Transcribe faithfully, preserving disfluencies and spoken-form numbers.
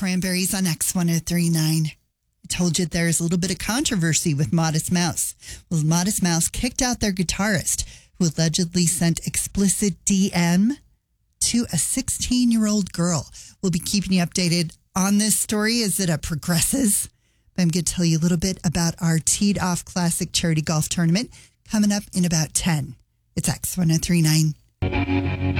Cranberries on X one oh three point nine. I told you there's a little bit of controversy with Modest Mouse. Well, Modest Mouse kicked out their guitarist who allegedly sent explicit D M to a sixteen-year-old girl. We'll be keeping you updated on this story as it uh, progresses. But I'm going to tell you a little bit about our Teed Off Classic Charity Golf Tournament coming up in about ten. It's X one oh three point nine.